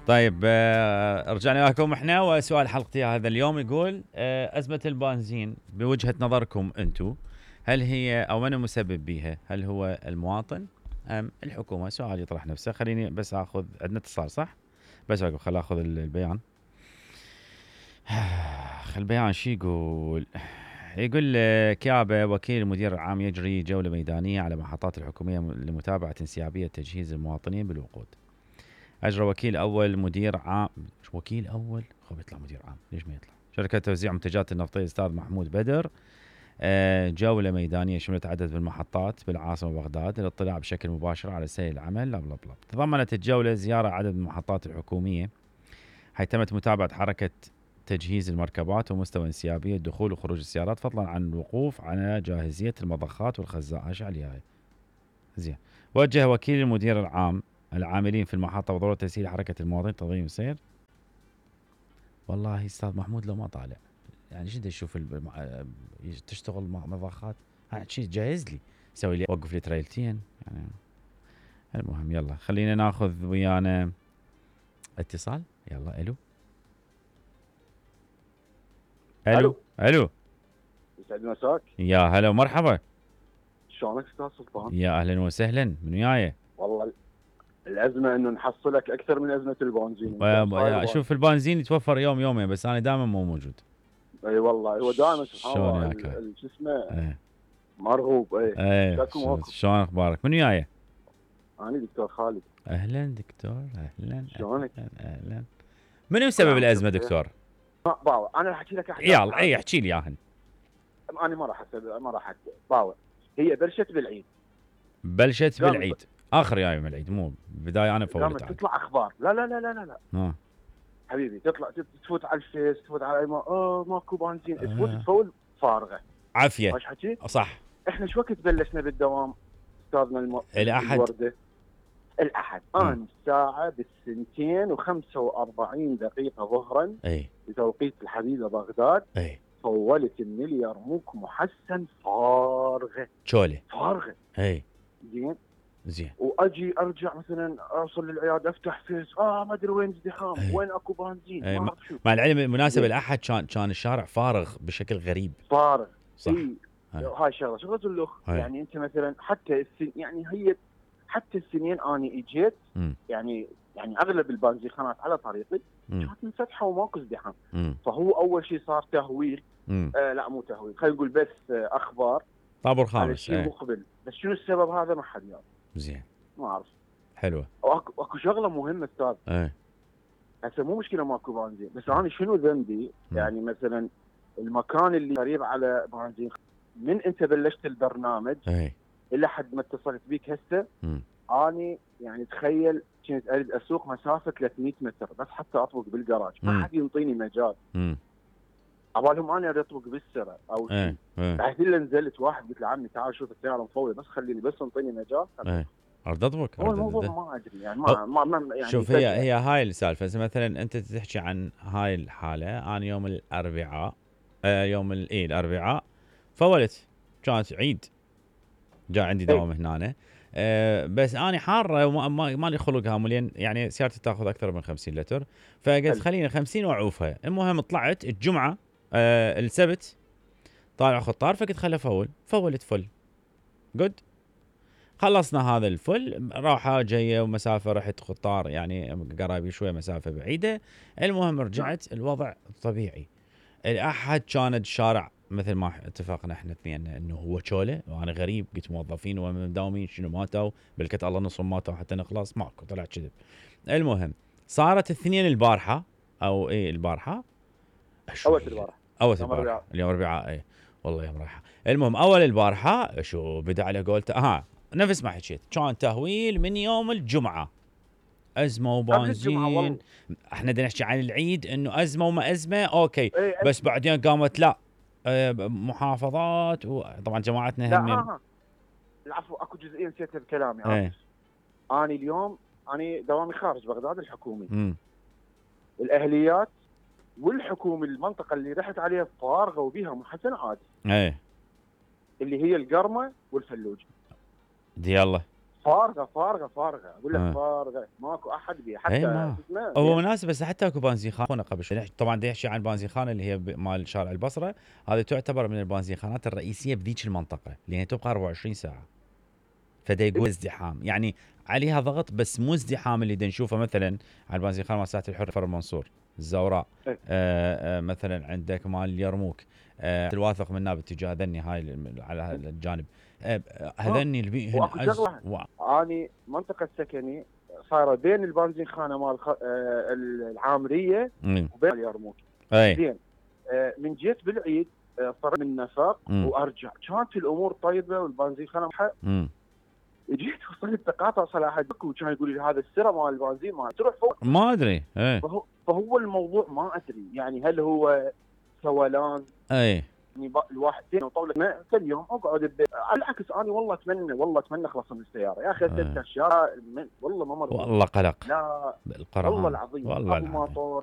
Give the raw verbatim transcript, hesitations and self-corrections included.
طيب آه، رجعنا لكم احنا، وسؤال حلقتي هذا اليوم يقول آه، أزمة البنزين بوجهة نظركم أنتم، هل هي أو من المسبب بها؟ هل هو المواطن أم الحكومة؟ سؤال يطرح نفسه. خليني بس أخذ، عندنا اتصال صح؟ بس أقول خل أخذ البيان. خل البيان شي يقول. يقول آه، كيابة وكيل المدير العام يجري جولة ميدانية على محطات الحكومية لمتابعة انسيابية تجهيز المواطنين بالوقود. اجرى وكيل اول مدير عام وكيل اول خو يطلع مدير عام، ليش ما يطلع؟ شركه توزيع منتجات النفطيه الاستاذ محمود بدر آه، جوله ميدانيه شملت عدد من المحطات بالعاصمه بغداد للاطلاع بشكل مباشر على سير العمل. لا بلا بلا. تضمنت الجوله زياره عدد من المحطات الحكوميه، حيث تمت متابعه حركه تجهيز المركبات ومستوى انسيابيه دخول وخروج السيارات، فضلا عن الوقوف على جاهزيه المضخات والخزائن. ايش عليها هاي؟ زين. وجه وكيل المدير العام العاملين في المحطة بضرورة تسهيل حركة المواطنين تنظيم السير. والله استاذ محمود لو ما طالع يعني شو يشوف الم... تشتغل مضخات، هاي شيء جاهز لي، سوي لي وقف لي تريلتين يعني. المهم يلا خلينا ناخذ ويانا اتصال. يلا الو الو الو الو. يسعد مساك. يا هلا ومرحبا. شلونك استاذ سلطان؟ يا اهلا وسهلا، من وياي؟ والله الازمه انه نحصلك اكثر من ازمه البنزين. اشوف البنزين يتوفر يوم يومين بس انا دائما مو موجود. اي والله هو دائما سبحان شلون الله وياك هاي؟ شو اسمه ايه مرغوب. اي ايه شكو موقف. شلون اخبارك؟ من وياي؟ انا دكتور خالد. اهلا دكتور، اهلا شلونك؟ اهلا اهلا. منو سبب الازمه دكتور؟ ما باوع انا راح احكي لك احداث. يلا اي احكي لي اياهن. انا ما راح اسبب ما راح احكي باوع. هي بلشت بالعيد. بلشت بالعيد اخر يوم العيد مو بدايه، انا فولت قامت تطلع اخبار. لا لا لا لا لا, لا. اه حبيبي تطلع تفوت على الفيس، تفوت على ما اه ماكو بنزين، تفوت تفول فارغه عافيه. ايش حكي؟ صح. احنا شو وقت بلشنا بالدوام استاذنا الم... الاحد. الورده الاحد انا الساعه بالسنتين وخمسة وأربعين دقيقه ظهرا اي بتوقيت الحبيبه بغداد. اي فولت من اليرموك محسن فارغه شولي فارغه. اي زين زين. واجي ارجع مثلا اوصل للعياده افتح فيس اه ما ادري وين ازدحام وين اكو بنزين ما اعرف شو. مع العلم بالمناسبه الاحد كان كان الشارع فارغ بشكل غريب. فارغ صح. إيه. هاي شغله شغله اللخ. يعني انت مثلا حتى السن يعني هي حتى السنين اني اجيت يعني يعني اغلب البنزينات على طريقي كانت منفتحه وماكو ازدحام. فهو اول شيء صار تهويل. آه لا مو تهويل، خلينا نقول بس آه اخبار طابور خامس على شيء مقبل. بس شنو السبب هذا ما حد يعرف. زين ما اعرف. حلوه. واكو اكو شغله مهمه استاذ. ايه هسه مو مشكله ماكو بنزين، بس انا شنو ذنبي؟ يعني مثلا المكان اللي قريب على بنزين من انت بلشت البرنامج ايه الى حد ما اتصلت بيك هسه اني يعني تخيل كنت اريد اسوق مسافه ثلاثمية متر بس حتى اطبق بالجراج، ما حد ينطيني مجال. عبالهم انا اريد اطبق بالسرعه او شيء. ايه ايه. بعد الا نزلت واحد قلت له عمي تعال شوف السياره مفوله بس خليني بس انطيني مجال. ايه ارد اطبق. هو الموضوع ما ادري يعني ما, ما, ما يعني شوف هي هي هاي السالفه. مثلا انت تحكي عن هاي الحاله. انا يوم الاربعاء آه يوم الايه الاربعاء فولت، كانت عيد جاء عندي دوام هنا. أه بس انا حاره وما ما لي خلق هاملين يعني سيارتي تاخذ اكثر من خمسين لتر، فقلت خليني خمسين واعوفها. المهم طلعت الجمعه أه السبت طالع خطار فقلت خلي افول. فولت فل جود. خلصنا هذا الفل، راحه جايه ومسافه رحت خطار يعني قرابي شويه مسافه بعيده. المهم رجعت الوضع طبيعي. الاحد كانت الشارع مثل ما اتفقنا احنا اثنين انه هو شوله، وانا غريب قلت موظفين ومداومين شنو ماتوا، بالكت الله نصهم ماتوا حتى نخلص ماكو، طلع كذب. المهم صارت الاثنين البارحه او ايه البارحه اول البارحه اول البارحه اليوم الاربعاء ايه والله يوم رايحه. المهم اول البارحه شو بدا على قولته ها نفس ما حكيت كان تهويل من يوم الجمعه. ازمه وبنزين. احنا بدنا نحكي عن العيد انه ازمه وما ازمه اوكي ايه بس بعدين قامت لا اه محافظات وطبعا جماعتنا هم. لا ها ها. العفو اكو جزئيه نسيتها بكلامي. ايه. انا اليوم انا دوامي خارج بغداد الحكومي. امم الاهليات والحكومي المنطقه اللي رحت عليها فارغه وبيها محسن عادي. ايه اللي هي القرمه والفلوج. دي الله. فارغه فارغه فارغه اقول لك آه. فارغه ماكو احد بيها حتى اي ما اسمه هو مناسب. بس حتى اكو بنزينخانه قبل شوي طبعا دا يحكي عن بنزينخانه اللي هي مال شارع البصره، هذه تعتبر من البنزينخانات الرئيسيه بذيك المنطقه لان تبقى أربعة وعشرين ساعه. فدا يقول ازدحام يعني عليها ضغط، بس مو ازدحام اللي دا نشوفه مثلا على البنزينخانه مال ساحه الحر فر المنصور الزوراء. آه آه مثلا عندك مال اليرموك، آه الواثق منها باتجاه ذني هاي على هذا الجانب. آه هذني اللي بيهن واكو شغله و... اني منطقه سكني صايره بين البنزينخانه مال خ... آه العامريه وبين اليرموك. زين آه من جيت بالعيد آه صار من نفق وارجع كانت الامور طيبه والبنزينخانه امم جيت وصلت تقاطع صلاح الدين وكان يقول لي هذا السره مال البنزين ما تروح فوق ما ادري. ايه فهو, فهو الموضوع ما ادري يعني هل هو سولان اي يعني الواحد زين وطولة ما كل يوم اقعد بالبيت. على العكس انا والله اتمنى والله اتمنى اخلص من السياره يا اخي ست اشياء والله ما مر والله قلق لا بالقرآن والله العظيم والله العظيم.